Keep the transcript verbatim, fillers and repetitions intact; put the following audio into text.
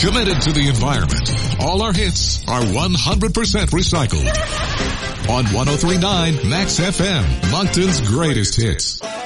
committed to the environment. All our hits are one hundred percent recycled. On one oh three point nine Max F M, Moncton's greatest hits.